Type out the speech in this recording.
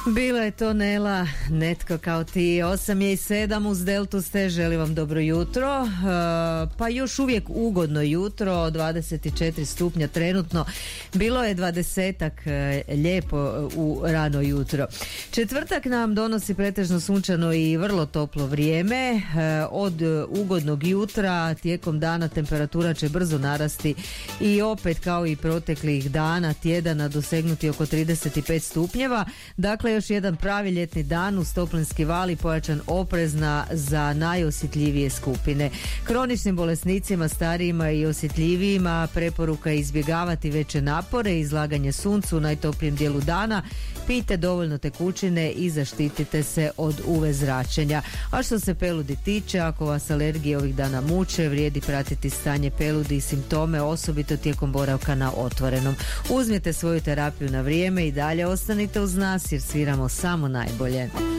Bilo je to Nela, netko kao ti. 8:07 uz Deltu ste, želim vam dobro jutro. Pa još uvijek ugodno jutro, 24 stupnja trenutno. Bilo je 20-ak lijepo u rano jutro. Četvrtak nam donosi pretežno sunčano i vrlo toplo vrijeme. Od ugodnog jutra tijekom dana temperatura će brzo narasti i opet kao i proteklih dana, tjedana dosegnuti oko 35 stupnjeva. Dakle, još jedan pravi ljetni dan uz toplinski val i pojačan oprezna za najosjetljivije skupine. Kroničnim bolesnicima, starijima i osjetljivijima preporuka je izbjegavati veće napore, izlaganje suncu u najtoplijem dijelu dana, pijte dovoljno tekućine i zaštitite se od UV zračenja. A što se peludi tiče, ako vas alergije ovih dana muče, vrijedi pratiti stanje peludi i simptome, osobito tijekom boravka na otvorenom. Uzmite svoju terapiju na vrijeme i dalje ostanite uz nas jer sviramo samo najbolje.